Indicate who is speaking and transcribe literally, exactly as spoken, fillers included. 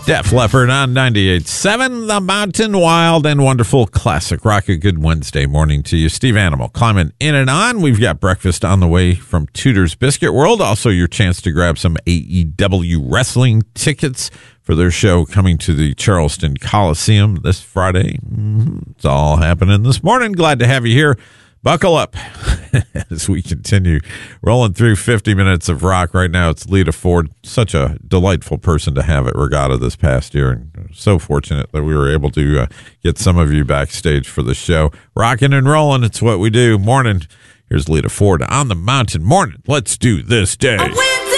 Speaker 1: Def Leppard on ninety-eight point seven, The Mountain, wild and wonderful classic rock. A good Wednesday morning to you. Steve Animal climbing in and on. We've got breakfast on the way from Tudor's Biscuit World. Also, your chance to grab some A E W wrestling tickets for their show coming to the Charleston Coliseum this Friday. Mm-hmm. It's all happening this morning. Glad to have you here. Buckle up as we continue rolling through fifty minutes of rock. Right now, it's Lita Ford. Such a delightful person to have at Regatta this past year. And so fortunate that we were able to uh, get some of you backstage for the show. Rocking and rolling, it's what we do. Morning. Here's Lita Ford on the Mountain. Morning. Let's do this day.